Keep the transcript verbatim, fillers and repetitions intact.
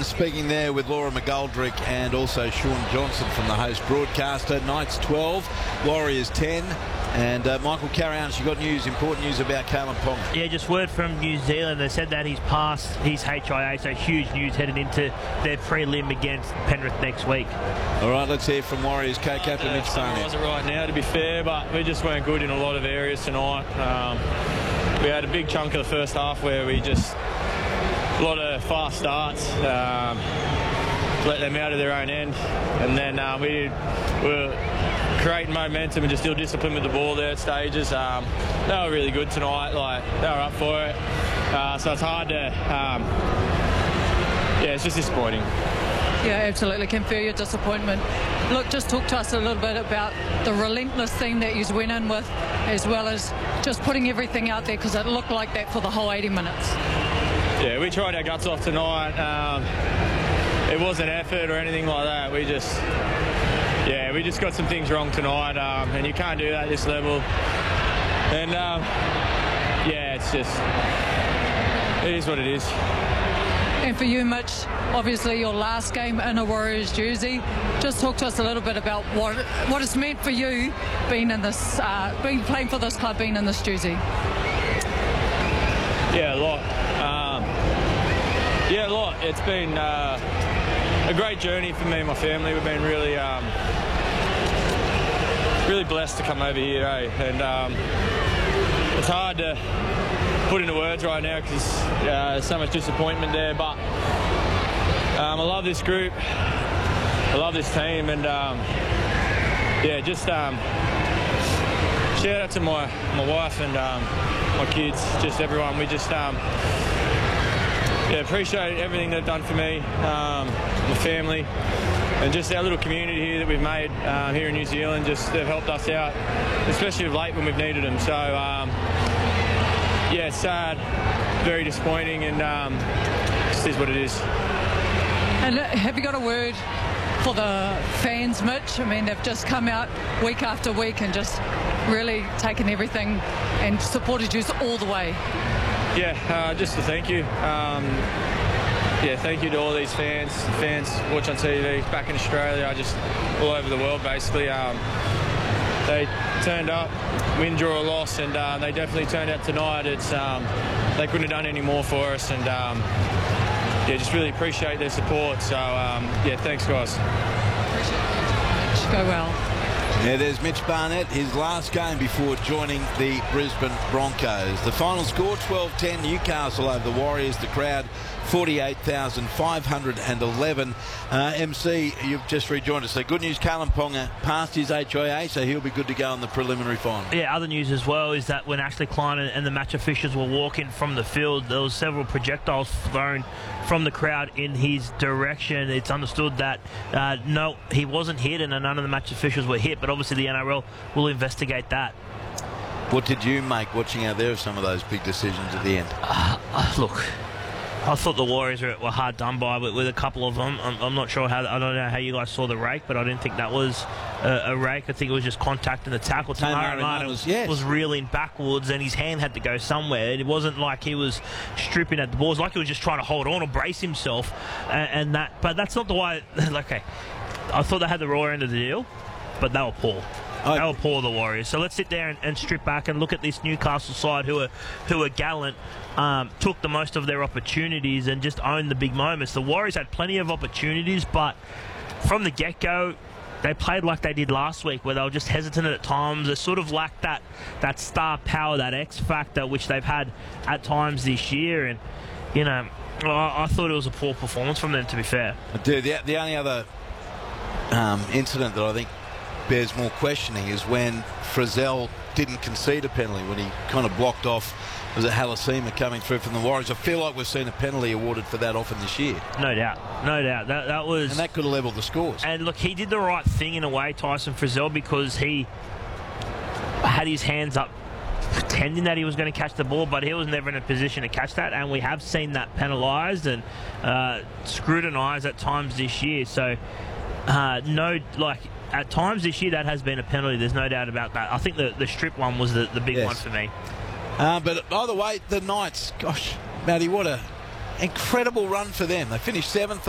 speaking there with Laura McGoldrick and also Sean Johnson from the host broadcaster. Knights twelve, Warriors ten. And uh, Michael, carry on. You got news, important news about Kalyn Ponga. Yeah, just word from New Zealand. They said that he's passed his H I A, so huge news heading into their prelim against Penrith next week. All right, let's hear from Warriors co-captain uh, Mitch Barnett. It right now, to be fair, but we just weren't good in a lot of areas tonight. Um, we had a big chunk of the first half where we just a lot of fast starts, um, let them out of their own end, and then um, we were creating momentum and just still discipline with the ball there at stages. Um, they were really good tonight. Like, they were up for it. Uh, so it's hard to, um, yeah, it's just disappointing. Yeah, absolutely. Can feel your disappointment. Look, just talk to us a little bit about the relentless theme that you went in with, as well as just putting everything out there, because it looked like that for the whole eighty minutes. Yeah, we tried our guts off tonight. Um, it wasn't effort or anything like that. We just... Yeah, we just got some things wrong tonight, um, and you can't do that at this level. And, um, yeah, it's just, it is what it is. And for you, Mitch, obviously your last game in a Warriors jersey. Just talk to us a little bit about what what it's meant for you being in this, uh, being playing for this club, being in this jersey. Yeah, a lot. Um, yeah, a lot. It's been uh, a great journey for me and my family. We've been really, um, really blessed to come over here, eh? And um, it's hard to put into words right now because uh, there's so much disappointment there. But um, I love this group. I love this team, and um, yeah, just um, shout out to my my wife and um, my kids, just everyone. We just um, yeah, appreciate everything they've done for me, um, my family, and just our little community here that we've made uh, here in New Zealand. Just they've helped us out, especially of late when we've needed them. So um, yeah, it's sad, very disappointing, and um, just is what it is. And have you got a word for the fans, Mitch? I mean, they've just come out week after week and just really taken everything and supported you all the way. Yeah, uh, just to thank you. Um, yeah, thank you to all these fans, fans watch on T V back in Australia, I just all over the world basically. Um, they turned up, win, draw, or loss, and uh, they definitely turned out tonight. It's um, they couldn't have done any more for us, and um, yeah, just really appreciate their support. So um, yeah, thanks guys. Appreciate it. Go well. Yeah, there's Mitch Barnett, his last game before joining the Brisbane Broncos. The final score, twelve ten, Newcastle over the Warriors. The crowd, forty-eight thousand five hundred eleven. Uh, M C, you've just rejoined us. So good news, Kalyn Ponga passed his H I A, so he'll be good to go in the preliminary final. Yeah, other news as well is that when Ashley Klein and the match officials were walking from the field, there was several projectiles thrown from the crowd in his direction. It's understood that uh, no, he wasn't hit and none of the match officials were hit, but obviously the N R L will investigate that. What did you make watching out there of some of those big decisions at the end? Uh, uh, look, I thought the Warriors were, were hard done by with, with a couple of them. I'm, I'm not sure how, I don't know how you guys saw the rake, but I didn't think that was a, a rake. I think it was just contact and the tackle. Tamari Martin was, yes. was reeling backwards and his hand had to go somewhere. It wasn't like he was stripping at the ball. It was like he was just trying to hold on or brace himself. And, and that, but that's not the way. Okay, I thought they had the raw end of the deal, but they were poor. They were poor, the Warriors. So let's sit there and, and strip back and look at this Newcastle side who are who are gallant, um, took the most of their opportunities and just owned the big moments. The Warriors had plenty of opportunities, but from the get-go, they played like they did last week, where they were just hesitant at times. They sort of lacked that, that star power, that X factor, which they've had at times this year. And, you know, I, I thought it was a poor performance from them, to be fair. Dude, the, the only other um, incident that I think bears more questioning is when Frizzell didn't concede a penalty, when he kind of blocked off, was it Halasima coming through from the Warriors? I feel like we've seen a penalty awarded for that often this year. No doubt, no doubt. That that was, and that could have levelled the scores. And look, he did the right thing in a way, Tyson Frizzell, because he had his hands up pretending that he was going to catch the ball, but he was never in a position to catch that, and we have seen that penalised and uh, scrutinised at times this year. So uh, no, like, at times this year that has been a penalty, there's no doubt about that. I think the, the strip one was the, the big yes. one for me. Uh, but by the way, the Knights, gosh, Matty, what a incredible run for them. They finished seventh